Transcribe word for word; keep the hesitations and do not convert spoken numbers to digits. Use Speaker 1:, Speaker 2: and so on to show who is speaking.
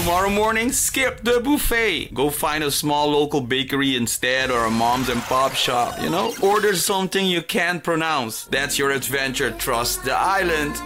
Speaker 1: Tomorrow morning, skip the buffet. Go find a small local bakery instead, or a mom's and pop shop, you know? Order something you can't pronounce. That's your adventure. Trust the island.